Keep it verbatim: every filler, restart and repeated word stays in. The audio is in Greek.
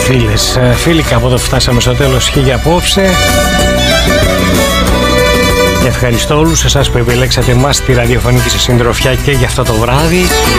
φίλες, φίλοι, κάπου εδώ φτάσαμε στο τέλος και για απόψε. Ευχαριστώ όλους εσάς που επιλέξατε εμάς τη ραδιοφωνική σας συντροφιά και για αυτό το βράδυ.